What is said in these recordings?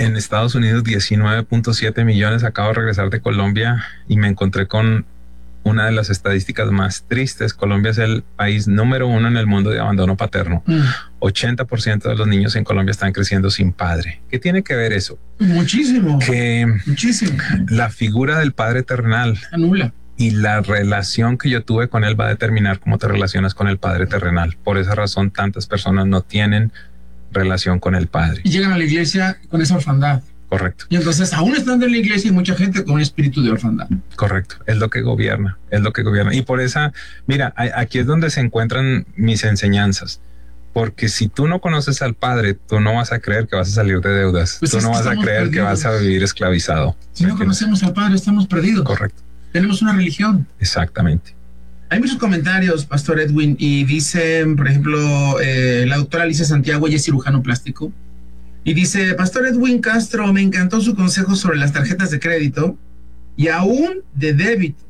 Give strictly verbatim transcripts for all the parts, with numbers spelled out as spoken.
en Estados Unidos diecinueve punto siete millones. Acabo de regresar de Colombia y me encontré con una de las estadísticas más tristes. Colombia es el país número uno en el mundo de abandono paterno. Mm. ochenta por ciento de los niños en Colombia están creciendo sin padre. ¿Qué tiene que ver eso? Muchísimo. Que Muchísimo. La figura del padre terrenal anula. Y la relación que yo tuve con él va a determinar cómo te relacionas con el padre terrenal. Por esa razón, tantas personas no tienen relación con el padre. Y llegan a la iglesia con esa orfandad. Correcto. Y entonces, aún estando en la iglesia, hay mucha gente con un espíritu de orfandad. Correcto. Es lo que gobierna, es lo que gobierna. Y por esa, mira, aquí es donde se encuentran mis enseñanzas. Porque si tú no conoces al Padre, tú no vas a creer que vas a salir de deudas. Pues tú no vas a creer perdidos. Que vas a vivir esclavizado. Si no conocemos al Padre, estamos perdidos. Correcto. Tenemos una religión. Exactamente. Hay muchos comentarios, Pastor Edwin, y dicen, por ejemplo, eh, la doctora Alicia Santiago, ella es cirujano plástico, y dice, Pastor Edwin Castro, me encantó su consejo sobre las tarjetas de crédito y aún de débito.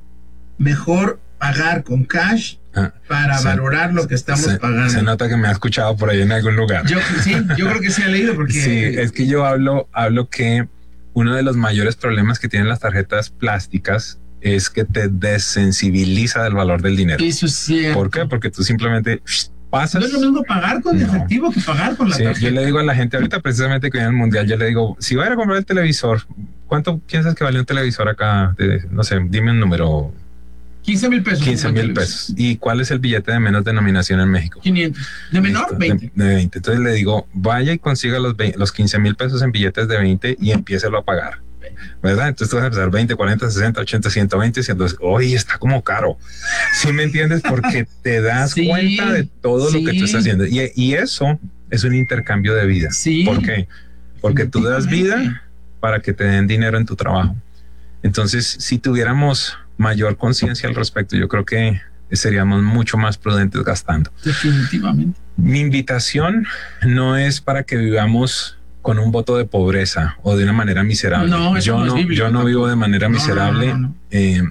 Mejor pagar con cash ah, para se, valorar lo que estamos se, pagando. Se nota que me ha escuchado por ahí en algún lugar. Yo, sí, yo creo que sí ha leído porque... Sí, es que yo hablo, hablo que uno de los mayores problemas que tienen las tarjetas plásticas es que te desensibiliza del valor del dinero. Eso es cierto. ¿Por qué? Porque tú simplemente pasas. No es lo mismo pagar con no. efectivo que pagar con la sí, tarjeta. Yo le digo a la gente ahorita precisamente que viene el mundial, yo le digo, si voy a comprar el televisor, ¿cuánto piensas que vale un televisor acá? De, no sé, dime un número. quince mil pesos. quince mil pesos. ¿Y cuál es el billete de menos denominación en México? quinientos. ¿De menor? Listo, veinte. De, de veinte. Entonces le digo, vaya y consiga los, los quince mil pesos en billetes de veinte y empiécelo a pagar. ¿Verdad? Entonces tú vas a empezar veinte, cuarenta, sesenta, ochenta, ciento veinte, ciento veinte. Oye, está como caro. ¿Sí me entiendes? Porque te das sí, cuenta de todo sí. lo que tú estás haciendo. Y, y eso es un intercambio de vida. Sí. ¿Por qué? Porque tú das vida para que te den dinero en tu trabajo. Entonces, si tuviéramos mayor conciencia al respecto, yo creo que seríamos mucho más prudentes gastando. Definitivamente. Mi invitación no es para que vivamos con un voto de pobreza o de una manera miserable. No, yo no, no, es yo no vivo de manera no, miserable, no, no, no. Eh,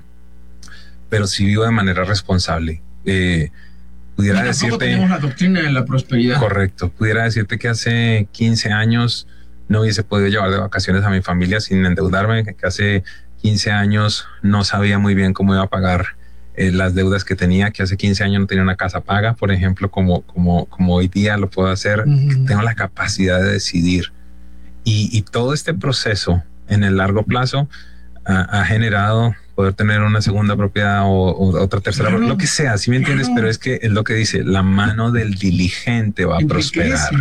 pero sí vivo de manera responsable. Eh, pudiera y decirte. Tenemos la doctrina de la prosperidad. Correcto. Pudiera decirte que hace quince años no hubiese podido llevar de vacaciones a mi familia sin endeudarme, que hace quince años no sabía muy bien cómo iba a pagar eh, las deudas que tenía, que hace quince años no tenía una casa paga, por ejemplo, como, como, como hoy día lo puedo hacer. Uh-huh. Tengo la capacidad de decidir. Y, y todo este proceso en el largo plazo ha, ha generado poder tener una segunda propiedad o, o otra tercera, claro, lo que sea, ¿sí me entiendes? Claro. Pero es que es lo que dice, la mano del diligente va a prosperar.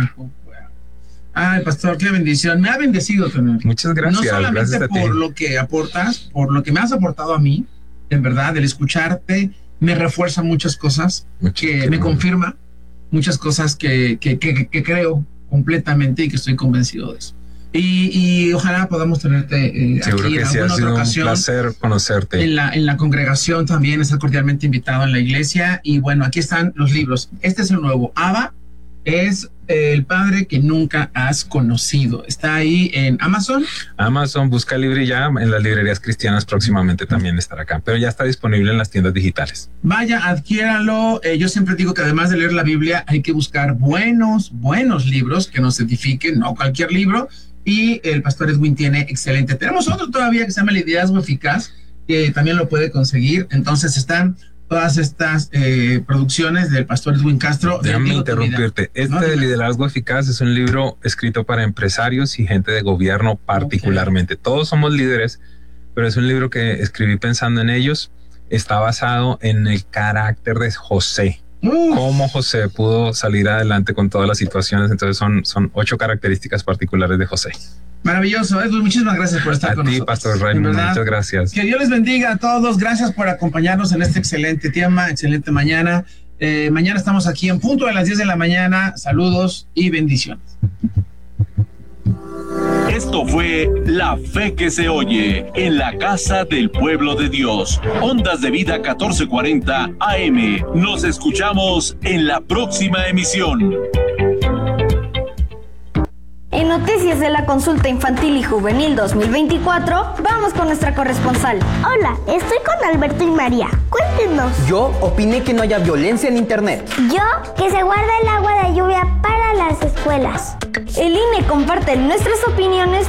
Ay, pastor, qué bendición. Me ha bendecido tener. Muchas gracias. No solamente gracias a por ti. lo que aportas, por lo que me has aportado a mí, en verdad, el escucharte me refuerza muchas cosas, muchas que me bueno. confirma muchas cosas que, que, que, que creo completamente y que estoy convencido de eso. Y, y ojalá podamos tenerte eh, Seguro aquí que en sí, alguna ha sido otra ocasión. Un placer conocerte. En la, en la congregación también está cordialmente invitado en la iglesia. Y bueno, aquí están los libros. Este es el nuevo. Abba es el padre que nunca has conocido. Está ahí en Amazon. Amazon, busca el libro y ya en las librerías cristianas próximamente también estará acá. Pero ya está disponible en las tiendas digitales. Vaya, adquiéralo. Eh, yo siempre digo que además de leer la Biblia hay que buscar buenos, buenos libros que nos edifiquen, no cualquier libro. Y el pastor Edwin tiene excelente. Tenemos otro todavía que se llama Liderazgo Eficaz, que también lo puede conseguir. Entonces están todas estas eh, producciones del pastor Edwin Castro. Déjame interrumpirte. Este ¿No? de Liderazgo Eficaz es un libro escrito para empresarios y gente de gobierno particularmente. Okay. Todos somos líderes, pero es un libro que escribí pensando en ellos. Está basado en el carácter de José. Uf. Cómo José pudo salir adelante con todas las situaciones. Entonces son, son ocho características particulares de José. Maravilloso, Edwin, muchísimas gracias por estar a con ti, nosotros. Pastor Raymond, muchas gracias. Que Dios les bendiga a todos, gracias por acompañarnos en este excelente tema, excelente mañana. Eh, mañana estamos aquí en punto de las diez de la mañana. Saludos y bendiciones. Esto fue La Fe que se oye en la casa del pueblo de Dios. Ondas de Vida catorce cuarenta A M. Nos escuchamos en la próxima emisión. En Noticias de la Consulta Infantil y Juvenil dos mil veinticuatro, vamos con nuestra corresponsal. Hola, estoy con Alberto y María. Cuéntenos. Yo opiné que no haya violencia en internet. Yo, que se guarda el agua de lluvia para las escuelas. El I N E comparte nuestras opiniones